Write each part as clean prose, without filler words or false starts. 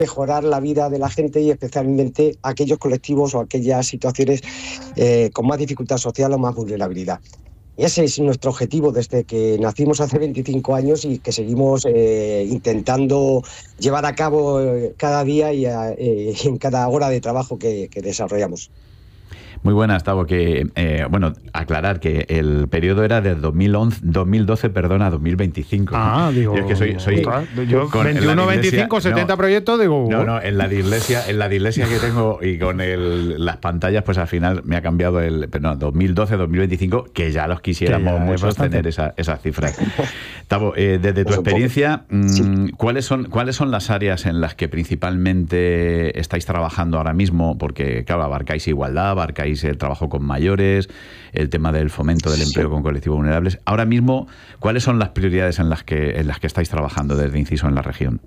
mejorar la vida de la gente y especialmente aquellos colectivos o aquellas situaciones con más dificultad social o más vulnerabilidad. Ese es nuestro objetivo desde que nacimos hace 25 años y que seguimos intentando llevar a cabo cada día y en cada hora de trabajo que desarrollamos. Muy buenas, Tavo. Aclarar que el periodo era de 2012, a 2025. Digo... Yo es que soy yo 21, 25, 70 proyectos, digo... No, en la dislexia que tengo y con las pantallas, pues al final me ha cambiado 2012, 2025, que ya los quisiéramos muchos tener esas cifras. Tavo, desde tu experiencia, ¿cuáles son las áreas en las que principalmente estáis trabajando ahora mismo? Porque, claro, abarcáis igualdad, abarcáis el trabajo con mayores, el tema del fomento del empleo con colectivos vulnerables. Ahora mismo, ¿cuáles son las prioridades en las que estáis trabajando desde Inciso en la región?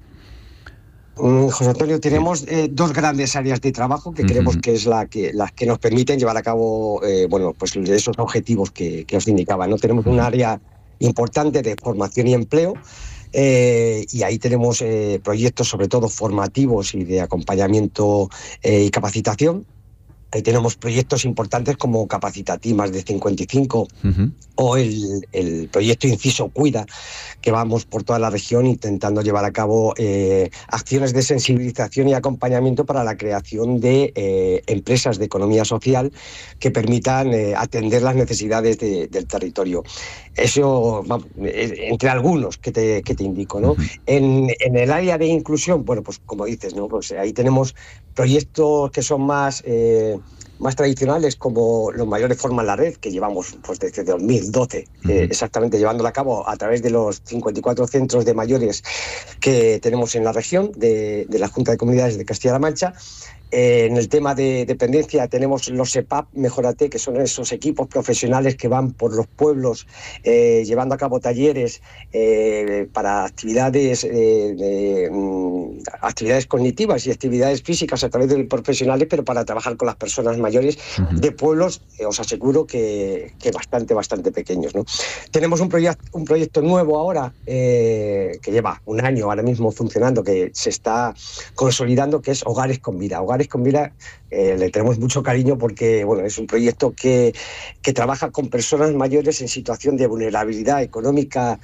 José Antonio, tenemos dos grandes áreas de trabajo que creemos que es las que nos permiten llevar a cabo pues esos objetivos que os indicaba, ¿no? Tenemos un área importante de formación y empleo. Y ahí tenemos proyectos sobre todo formativos y de acompañamiento y capacitación. Ahí tenemos proyectos importantes como Capacitati más de 55 o el proyecto Inciso Cuida, que vamos por toda la región intentando llevar a cabo acciones de sensibilización y acompañamiento para la creación de empresas de economía social que permitan atender las necesidades del territorio. Eso, entre algunos que te indico, ¿no? En el área de inclusión, bueno, pues como dices, ¿no? Pues ahí tenemos proyectos que son más tradicionales, como Los Mayores Forman la Red, que llevamos pues desde 2012 exactamente llevándola a cabo a través de los 54 centros de mayores que tenemos en la región de la Junta de Comunidades de Castilla-La Mancha. En el tema de dependencia tenemos los EPAP Mejórate, que son esos equipos profesionales que van por los pueblos llevando a cabo talleres para actividades cognitivas y actividades físicas a través de profesionales, pero para trabajar con las personas mayores de pueblos, os aseguro que bastante pequeños, ¿no? Tenemos un proyecto nuevo ahora que lleva un año ahora mismo funcionando, que se está consolidando, que es Hogares con Vida. Hogares con Vida le tenemos mucho cariño porque bueno, es un proyecto que trabaja con personas mayores en situación de vulnerabilidad económica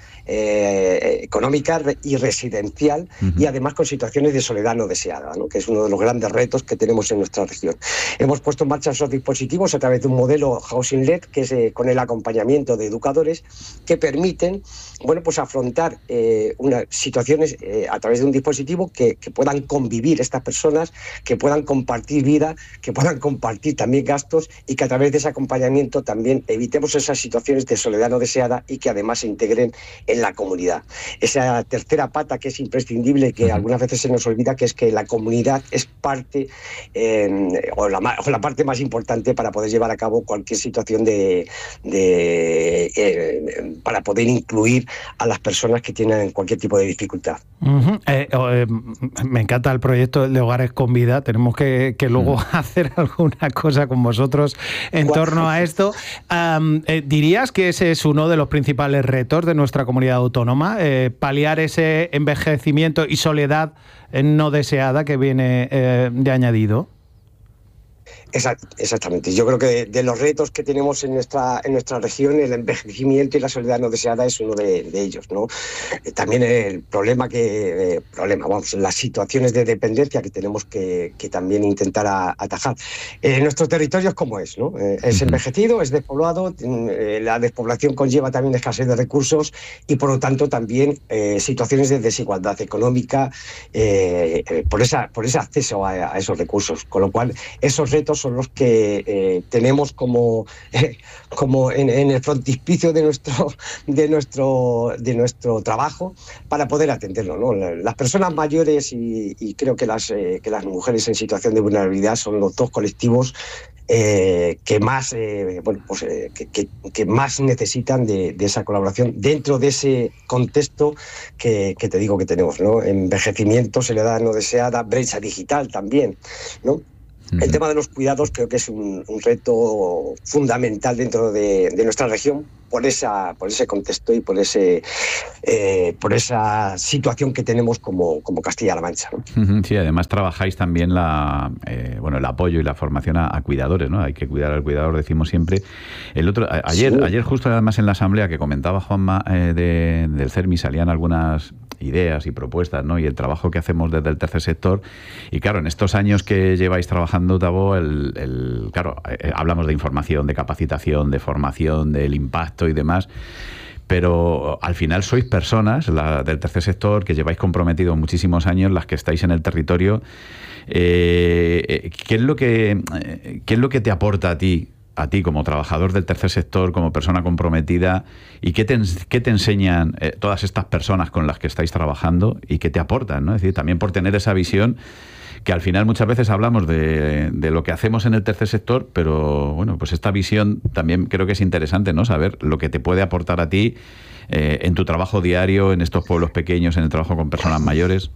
y residencial, y además con situaciones de soledad no deseada, ¿no? Que es uno de los grandes retos que tenemos en nuestra región. Hemos puesto en marcha esos dispositivos a través de un modelo Housing Led, que es con el acompañamiento de educadores que permiten pues afrontar unas situaciones a través de un dispositivo que puedan convivir estas personas, que puedan compartir vida, que puedan compartir también gastos, y que a través de ese acompañamiento también evitemos esas situaciones de soledad no deseada y que además se integren en la comunidad. Esa tercera pata que es imprescindible, que algunas veces se nos olvida, que es que la comunidad es parte o la parte más importante para poder llevar a cabo cualquier situación para poder incluir a las personas que tienen cualquier tipo de dificultad. Me encanta el proyecto de Hogares con Vida. Tenemos que luego hacer alguna cosa con vosotros en torno a esto. ¿Dirías que ese es uno de los principales retos de nuestra comunidad autónoma? Paliar ese envejecimiento y soledad no deseada que viene de añadido. Exactamente. Yo creo que de los retos que tenemos en nuestra región, el envejecimiento y la soledad no deseada es uno de ellos, ¿no? También el las situaciones de dependencia que tenemos que también intentar atajar. Nuestro territorio es como es, ¿no? Es envejecido, es despoblado, la despoblación conlleva también escasez de recursos y por lo tanto también situaciones de desigualdad económica por ese acceso a esos recursos, con lo cual esos retos son los que tenemos como en el frontispicio de nuestro trabajo para poder atenderlo, ¿no? Las personas mayores y creo que las mujeres en situación de vulnerabilidad son los dos colectivos que más necesitan de esa colaboración dentro de ese contexto que te digo que tenemos, ¿no? Envejecimiento, soledad no deseada, brecha digital también, ¿no? El tema de los cuidados creo que es un reto fundamental dentro de nuestra región, por ese contexto y por esa situación que tenemos como Castilla-La Mancha, ¿no? Sí, además trabajáis también el apoyo y la formación a cuidadores, ¿no? Hay que cuidar al cuidador, decimos siempre. Ayer justo además en la asamblea que comentaba Juanma del CERMI salían algunas ideas y propuestas, ¿no? Y el trabajo que hacemos desde el tercer sector. Y claro, en estos años que lleváis trabajando, Tabo, hablamos de información, de capacitación, de formación, del impacto y demás, pero al final sois personas del tercer sector que lleváis comprometidos muchísimos años, las que estáis en el territorio. ¿Qué es lo que te aporta a ti como trabajador del tercer sector, como persona comprometida, y qué te enseñan todas estas personas con las que estáis trabajando y qué te aportan, ¿no? Es decir, también por tener esa visión que al final muchas veces hablamos de lo que hacemos en el tercer sector, pero bueno, pues esta visión también creo que es interesante, ¿no? Saber lo que te puede aportar a ti en tu trabajo diario, en estos pueblos pequeños, en el trabajo con personas mayores.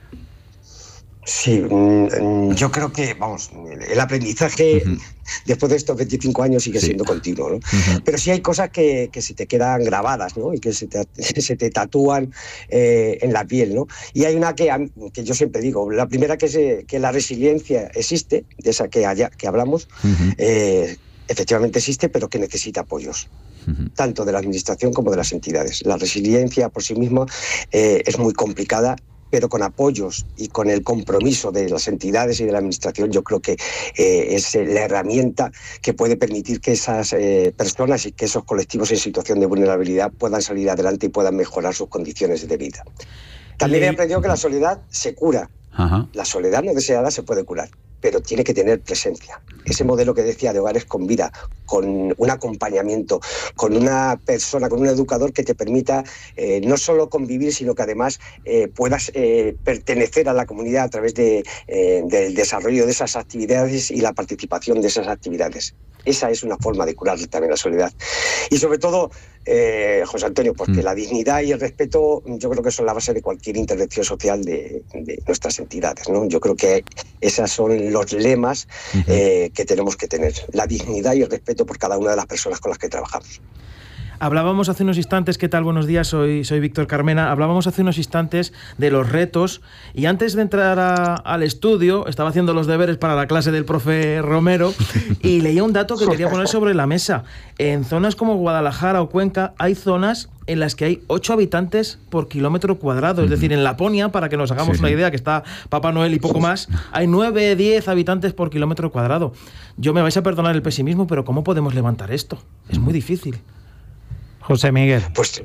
Sí, yo creo que, el aprendizaje después de estos 25 años sigue siendo continuo, ¿no? Pero sí hay cosas que se te quedan grabadas, ¿no? Y que se te tatúan en la piel, ¿no? Y hay una que yo siempre digo, la primera que la resiliencia existe, de esa que hablamos, efectivamente existe, pero que necesita apoyos, tanto de la administración como de las entidades. La resiliencia por sí misma es muy complicada, pero con apoyos y con el compromiso de las entidades y de la administración, yo creo que es la herramienta que puede permitir que esas personas y que esos colectivos en situación de vulnerabilidad puedan salir adelante y puedan mejorar sus condiciones de vida. También he aprendido que la soledad se cura. La soledad no deseada se puede curar, pero tiene que tener presencia. Ese modelo que decía de hogares con vida, con un acompañamiento, con una persona, con un educador que te permita no solo convivir, sino que además puedas pertenecer a la comunidad a través del desarrollo de esas actividades y la participación de esas actividades. Esa es una forma de curar también la soledad. Y sobre todo, José Antonio, porque la dignidad y el respeto yo creo que son la base de cualquier intervención social de nuestras entidades, ¿no? Yo creo que esos son los lemas que tenemos que tener. La dignidad y el respeto por cada una de las personas con las que trabajamos. Hablábamos hace unos instantes, ¿qué tal? Buenos días, soy Víctor Carmena. Hablábamos hace unos instantes de los retos y antes de entrar al estudio estaba haciendo los deberes para la clase del profe Romero y leía un dato que quería poner sobre la mesa. En zonas como Guadalajara o Cuenca hay zonas en las que hay 8 habitantes por kilómetro cuadrado. Es decir, en Laponia, para que nos hagamos una idea, que está Papá Noel y poco más, hay 9, 10 habitantes por kilómetro cuadrado. Yo me vais a perdonar el pesimismo, pero ¿cómo podemos levantar esto? Es muy difícil. José Miguel.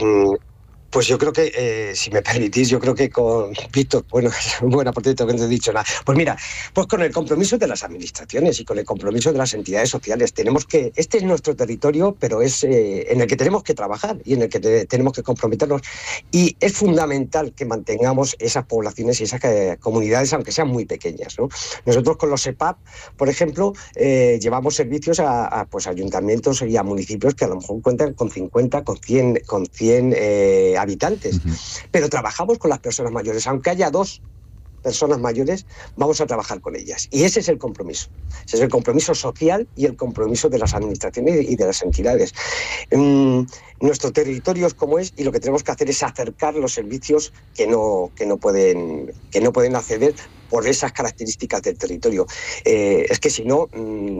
Pues yo creo que, si me permitís, yo creo que con Víctor, buen aporte, que no te he dicho nada. Pues mira, pues con el compromiso de las administraciones y con el compromiso de las entidades sociales, este es nuestro territorio, pero es en el que tenemos que trabajar y en el que tenemos que comprometernos. Y es fundamental que mantengamos esas poblaciones y esas comunidades, aunque sean muy pequeñas, ¿no? Nosotros con los EPAP, por ejemplo, llevamos servicios a ayuntamientos y a municipios que a lo mejor cuentan con 50, con 100 habitantes, pero trabajamos con las personas mayores. Aunque haya 2 personas mayores, vamos a trabajar con ellas. Y ese es el compromiso. Ese es el compromiso social y el compromiso de las administraciones y de las entidades. Nuestro territorio es como es y lo que tenemos que hacer es acercar los servicios que no pueden acceder por esas características del territorio. Es que si no,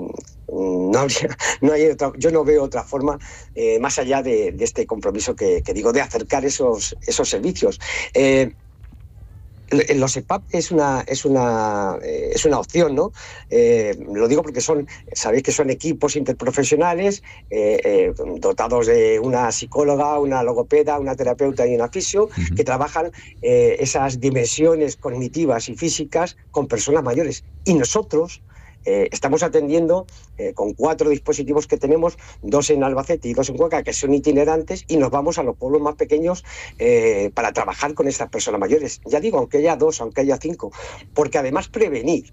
yo no veo otra forma más allá de este compromiso que digo, de acercar esos servicios. Los EPAP es una opción, ¿no? Lo digo porque sabéis que son equipos interprofesionales dotados de una psicóloga, una logopeda, una terapeuta y una fisio que trabajan esas dimensiones cognitivas y físicas con personas mayores. Y nosotros estamos atendiendo con 4 dispositivos que tenemos, 2 en Albacete y 2 en Cuenca, que son itinerantes, y nos vamos a los pueblos más pequeños para trabajar con estas personas mayores. Ya digo, aunque haya 2, aunque haya 5, porque además prevenir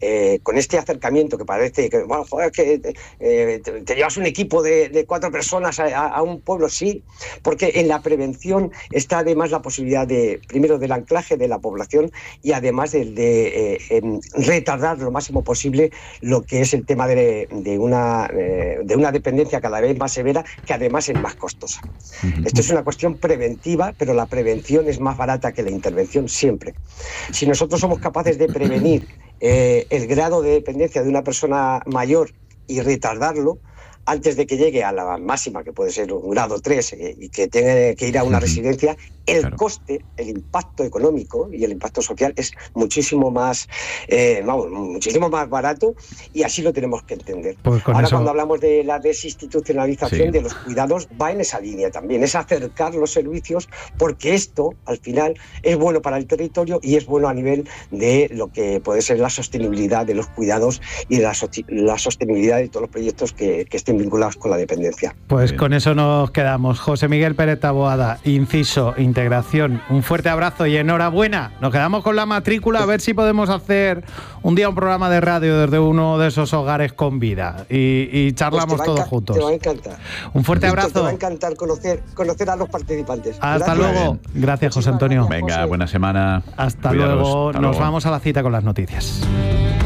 con este acercamiento que parece que, bueno, joder, que te llevas un equipo de 4 personas a un pueblo, sí, porque en la prevención está además la posibilidad primero del anclaje de la población y además de retardar lo máximo posible lo que es el tema de una dependencia cada vez más severa, que además es más costosa. Esto es una cuestión preventiva, pero la prevención es más barata que la intervención siempre. Si nosotros somos capaces de prevenir el grado de dependencia de una persona mayor y retardarlo antes de que llegue a la máxima, que puede ser un grado 3, y que tenga que ir a una residencia, el coste, el impacto económico y el impacto social es muchísimo más barato, y así lo tenemos que entender. Pues ahora, cuando hablamos de la desinstitucionalización de los cuidados, va en esa línea también, es acercar los servicios, porque esto, al final, es bueno para el territorio y es bueno a nivel de lo que puede ser la sostenibilidad de los cuidados y la sostenibilidad de todos los proyectos que estén vinculados con la dependencia. Pues con eso nos quedamos. José Miguel Pérez Taboada, Inciso, Integración, un fuerte abrazo y enhorabuena. Nos quedamos con la matrícula, a ver si podemos hacer un día un programa de radio desde uno de esos hogares con vida y charlamos pues todos juntos. Te va a encantar. Un fuerte abrazo. Te va a encantar conocer a los participantes. Hasta luego. Gracias, José Antonio. Venga, buena semana. Hasta luego. Nos vamos a la cita con las noticias.